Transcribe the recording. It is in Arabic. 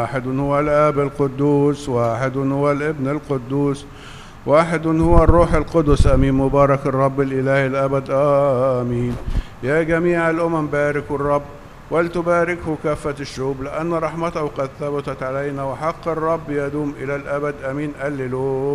واحد هو الآب القدوس، واحد هو الابن القدوس، واحد هو الروح القدس. أمين. مبارك الرب الإله الأبد. آمين. يا جميع الأمم باركوا الرب، ولتباركه كافة الشعوب، لأن رحمته قد ثبتت علينا، وحق الرب يدوم إلى الأبد. أمين. هللويا.